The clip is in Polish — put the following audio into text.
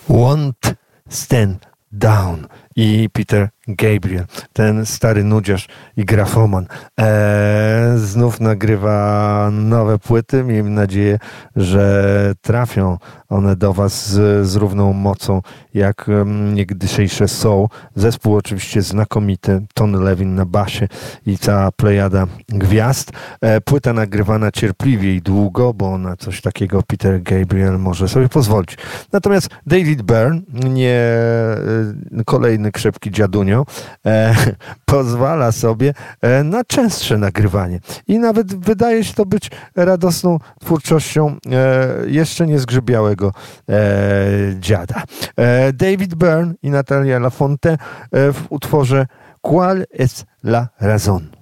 Won't Stand Down i Peter Gabriel, ten stary nudziarz i grafoman, znów nagrywa nowe płyty. Miejmy nadzieję, że trafią one do Was z równą mocą jak niegdysiejsze Soul. Zespół oczywiście znakomity, Tony Levin na basie i cała plejada gwiazd. Płyta nagrywana cierpliwie i długo, bo na coś takiego Peter Gabriel może sobie pozwolić. Natomiast David Byrne, nie kolejny krzepki dziadunio, pozwala sobie na częstsze nagrywanie. I nawet wydaje się to być radosną twórczością jeszcze niezgrzybiałego dziada. David Byrne i Natalia Lafonte w utworze Qual es la razón?